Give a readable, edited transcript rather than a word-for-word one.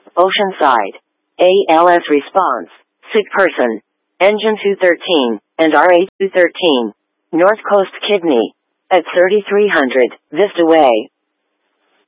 Oceanside. ALS response. Sick person. Engine 213, and RA 213. North Coast Kidney. At 3300, Vista Way.